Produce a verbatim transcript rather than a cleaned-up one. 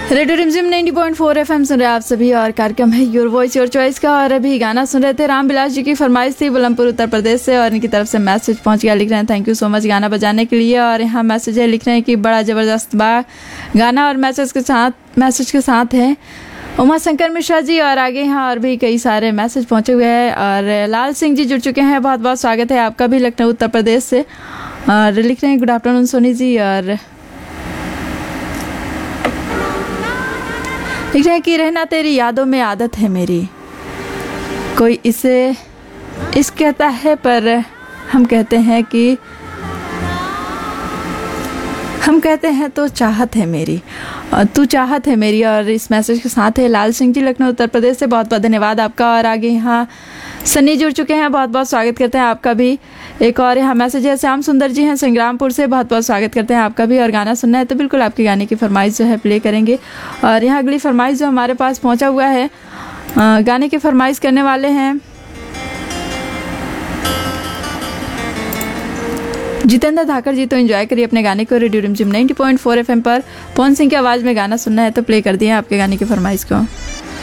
Radio रिमझिम नब्बे point चार एफएम सुन रहे हैं आप सभी और कार्यक्रम है योर वॉइस योर चॉइस का। और अभी गाना सुन रहे थे, रामविलास जी की फरमाइश थी बुलंदपुर उत्तर प्रदेश से और इनकी तरफ से मैसेज पहुंच गया। लिख रहे हैं थैंक यू सो मच गाना बजाने के लिए। और यहाँ मैसेज है, लिख रहे हैं कि बड़ा ज़बरदस्त बा गाना और मैसेज के साथ मैसेज के साथ है उमा शंकर मिश्रा जी। और आगे यहाँ और भी कई सारे मैसेज पहुंचे हुए हैं और लाल सिंह जी जुड़ चुके हैं, बहुत बहुत स्वागत है आपका भी लखनऊ उत्तर प्रदेश से। और लिख रहे हैं गुड आफ्टरनून सोनी जी। और लिख रहे हैं कि रहना तेरी यादों में आदत है मेरी, कोई इसे इश्क कहता है पर हम कहते हैं कि हम कहते हैं तो चाहत है मेरी, और तू चाहत है मेरी। और इस मैसेज के साथ है लाल सिंह जी लखनऊ उत्तर प्रदेश से, बहुत बहुत धन्यवाद आपका। और आगे यहाँ सन्नी जुड़ चुके हैं, बहुत बहुत स्वागत करते हैं आपका भी। एक और यहाँ मैसेज है, श्याम सुंदर जी हैं संग्रामपुर से, बहुत बहुत स्वागत करते हैं आपका भी। और गाना सुनना है तो बिल्कुल आपके गाने की फरमाइश जो है प्ले करेंगे। और यहाँ अगली फरमाइश जो हमारे पास पहुँचा हुआ है, गाने की फरमाइश करने वाले हैं जितेंद्र धाकर जी। तो एंजॉय करिए अपने गाने को। रेडियो रिमझिम नब्बे पॉइंट चार एफएम पर पवन सिंह की आवाज़ में गाना सुनना है तो प्ले कर दिए आपके गाने की फरमाइश को।